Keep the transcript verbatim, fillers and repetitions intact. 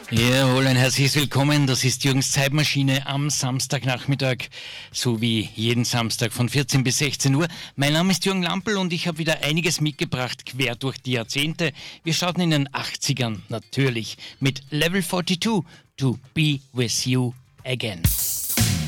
Jawohl, ein herzliches Willkommen. Das ist Jürgens Zeitmaschine am Samstagnachmittag, so wie jeden Samstag von vierzehn bis sechzehn Uhr. Mein Name ist Jürgen Lampl und ich habe wieder einiges mitgebracht, quer durch die Jahrzehnte. Wir starten in den achtzigern natürlich mit Level zweiundvierzig, To Be With You Again.